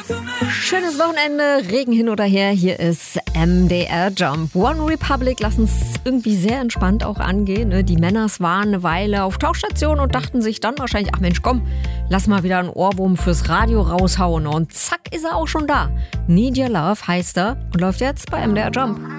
Schönes Wochenende, Regen hin oder her, hier ist MDR Jump. One Republic lassen es irgendwie sehr entspannt auch angehen. Ne? Die Männers waren eine Weile auf Tauchstation und dachten sich dann wahrscheinlich, ach Mensch, komm, lass mal wieder einen Ohrwurm fürs Radio raushauen. Und zack ist er auch schon da. Need Your Love heißt er und läuft jetzt bei MDR Jump.